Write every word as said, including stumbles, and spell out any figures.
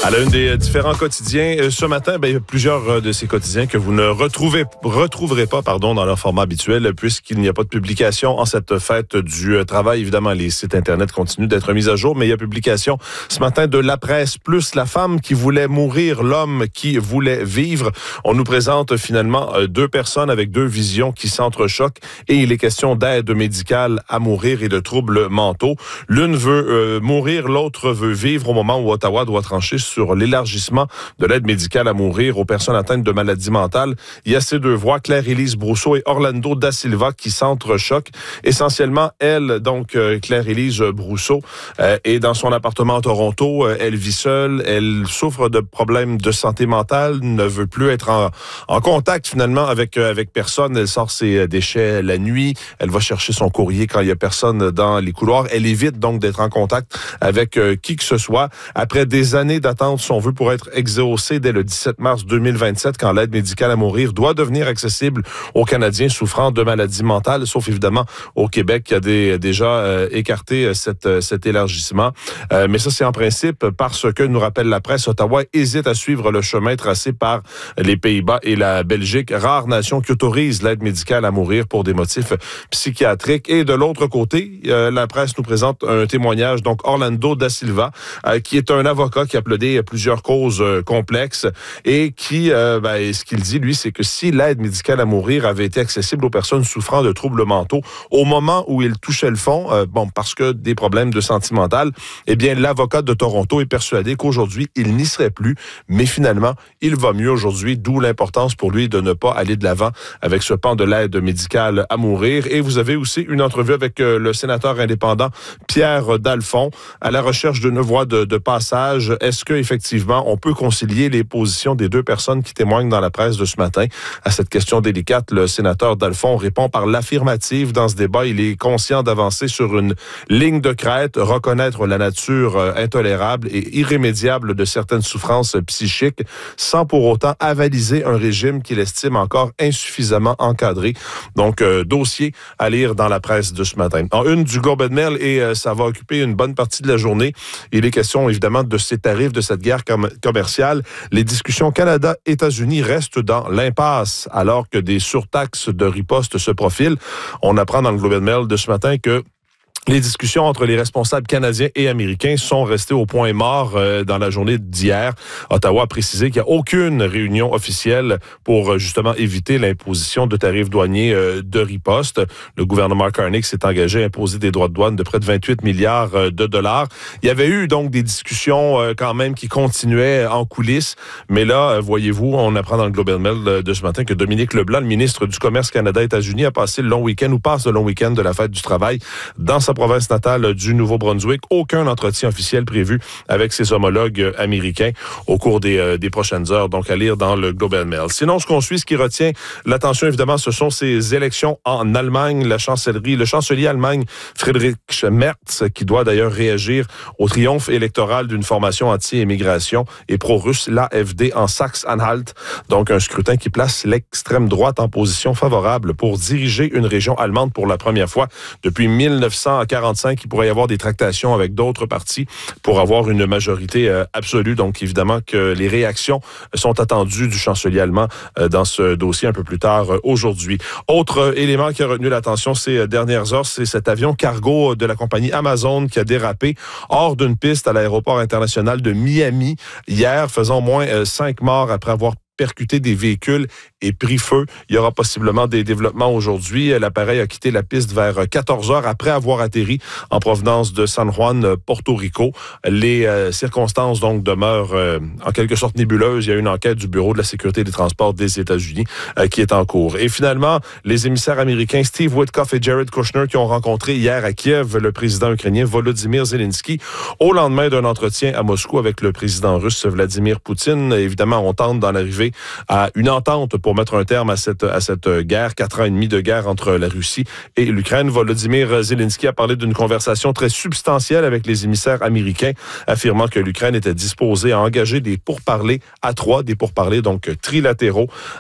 À l'une des différents quotidiens, ce matin, ben, il y a plusieurs de ces quotidiens que vous ne retrouvez, retrouverez pas pardon, dans leur format habituel, puisqu'il n'y a pas de publication en cette fête du travail. Évidemment, les sites Internet continuent d'être mis à jour, mais il y a publication ce matin de La Presse, plus La femme qui voulait mourir, l'homme qui voulait vivre. On nous présente finalement deux personnes avec deux visions qui s'entrechoquent et il est question d'aide médicale à mourir et de troubles mentaux. L'une veut euh, mourir, l'autre veut vivre au moment où Ottawa doit trancher sur l'élargissement de l'aide médicale à mourir aux personnes atteintes de maladies mentales. Il y a ces deux voix, Claire-Élise Brousseau et Orlando Da Silva, qui s'entrechoquent. Essentiellement, elle, donc euh, Claire-Élise Brousseau, euh, est dans son appartement à Toronto. Euh, elle vit seule, elle souffre de problèmes de santé mentale, ne veut plus être en, en contact finalement avec, euh, avec personne. Elle sort ses déchets la nuit, elle va chercher son courrier quand il y a personne dans les couloirs. Elle évite donc d'être en contact avec euh, qui que ce soit. Après des années d'attente, son vœu pour être exaucé dès le dix-sept mars deux mille vingt-sept, quand l'aide médicale à mourir doit devenir accessible aux Canadiens souffrant de maladies mentales, sauf évidemment au Québec qui a des, déjà euh, écarté cette, cet élargissement. Euh, mais ça, c'est en principe parce que, nous rappelle la presse, Ottawa hésite à suivre le chemin tracé par les Pays-Bas et la Belgique, rares nations qui autorisent l'aide médicale à mourir pour des motifs psychiatriques. Et de l'autre côté, euh, la presse nous présente un témoignage, donc Orlando Da Silva, euh, qui est un avocat qui a plaidé plusieurs causes euh, complexes et qui, euh, ben, ce qu'il dit, lui, c'est que si l'aide médicale à mourir avait été accessible aux personnes souffrant de troubles mentaux au moment où il touchait le fond, euh, bon, parce que des problèmes de santé mentale, eh bien, l'avocat de Toronto est persuadé qu'aujourd'hui, il n'y serait plus, mais finalement, il va mieux aujourd'hui, d'où l'importance pour lui de ne pas aller de l'avant avec ce pan de l'aide médicale à mourir. Et vous avez aussi une entrevue avec euh, le sénateur indépendant Pierre Dalphond à la recherche d'une voie de, de passage. Est-ce que effectivement, on peut concilier les positions des deux personnes qui témoignent dans la presse de ce matin? À cette question délicate, le sénateur Dalphond répond par l'affirmative. Dans ce débat, il est conscient d'avancer sur une ligne de crête, reconnaître la nature intolérable et irrémédiable de certaines souffrances psychiques, sans pour autant avaliser un régime qu'il estime encore insuffisamment encadré. Donc, euh, dossier à lire dans la presse de ce matin. En une du Globe and Mail, et euh, ça va occuper une bonne partie de la journée, il est question évidemment de ces tarifs, de cette guerre com- commerciale. Les discussions Canada-États-Unis restent dans l'impasse alors que des surtaxes de riposte se profilent. On apprend dans le Globe and Mail de ce matin que les discussions entre les responsables canadiens et américains sont restées au point mort euh, dans la journée d'hier. Ottawa a précisé qu'il n'y a aucune réunion officielle pour euh, justement éviter l'imposition de tarifs douaniers euh, de riposte. Le gouvernement Carney s'est engagé à imposer des droits de douane de près de vingt-huit milliards euh, de dollars. Il y avait eu donc des discussions euh, quand même qui continuaient en coulisses. Mais là, euh, voyez-vous, on apprend dans le Globe and Mail de, de ce matin que Dominique Leblanc, le ministre du Commerce Canada-États-Unis, a passé le long week-end ou passe le long week-end de la fête du travail dans sa province natale du Nouveau-Brunswick. Aucun entretien officiel prévu avec ses homologues américains au cours des, euh, des prochaines heures, donc à lire dans le Globe and Mail. Sinon, ce qu'on suit, ce qui retient l'attention, évidemment, ce sont ces élections en Allemagne. La chancellerie, le chancelier allemagne Friedrich Merz, qui doit d'ailleurs réagir au triomphe électoral d'une formation anti-immigration et pro-russe, l'A F D, en Saxe-Anhalt. Donc, un scrutin qui place l'extrême droite en position favorable pour diriger une région allemande pour la première fois depuis mille neuf cent quarante-cinq. Il pourrait y avoir des tractations avec d'autres partis pour avoir une majorité euh, absolue. Donc, évidemment que les réactions sont attendues du chancelier allemand euh, dans ce dossier un peu plus tard euh, aujourd'hui. Autre euh, élément qui a retenu l'attention ces euh, dernières heures, c'est cet avion cargo de la compagnie Amazon qui a dérapé hors d'une piste à l'aéroport international de Miami hier, faisant au moins euh, cinq morts après avoir percuté des véhicules et pris feu. Il y aura possiblement des développements aujourd'hui. L'appareil a quitté la piste vers quatorze heures après avoir atterri en provenance de San Juan, Porto Rico. Les euh, circonstances donc demeurent euh, en quelque sorte nébuleuses. Il y a une enquête du Bureau de la sécurité des transports des États-Unis euh, qui est en cours. Et finalement, les émissaires américains Steve Witkoff et Jared Kushner qui ont rencontré hier à Kiev le président ukrainien Volodymyr Zelensky au lendemain d'un entretien à Moscou avec le président russe Vladimir Poutine. Évidemment, on tente d'en arriver à une entente pour mettre un terme à cette, à cette guerre, quatre ans et demi de guerre entre la Russie et l'Ukraine. Volodymyr Zelensky a parlé d'une conversation très substantielle avec les émissaires américains, affirmant que l'Ukraine était disposée à engager des pourparlers à trois, des pourparlers donc trilatéraux